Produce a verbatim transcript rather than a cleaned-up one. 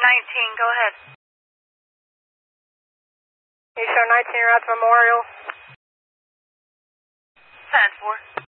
nineteen, go ahead. You show nineteen, you're out to Memorial. ten four.